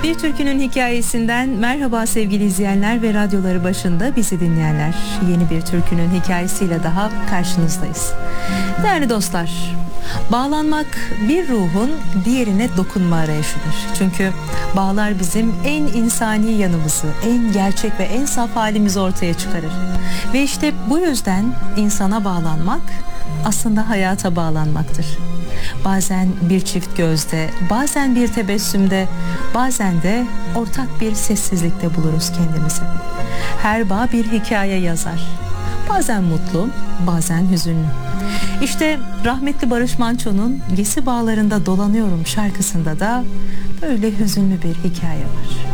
Bir türkünün hikayesinden merhaba sevgili izleyenler ve radyoları başında bizi dinleyenler. Yeni bir türkünün hikayesiyle daha karşınızdayız. Değerli dostlar, bağlanmak bir ruhun diğerine dokunma arayışıdır. Çünkü bağlar bizim en insani yanımızı, en gerçek ve en saf halimizi ortaya çıkarır. Ve işte bu yüzden insana bağlanmak aslında hayata bağlanmaktır. Bazen bir çift gözde, bazen bir tebessümde, bazen de ortak bir sessizlikte buluruz kendimizi. Her bağ bir hikaye yazar. Bazen mutlu, bazen hüzünlü. İşte rahmetli Barış Manço'nun Gesi Bağlarında Dolanıyorum şarkısında da böyle hüzünlü bir hikaye var.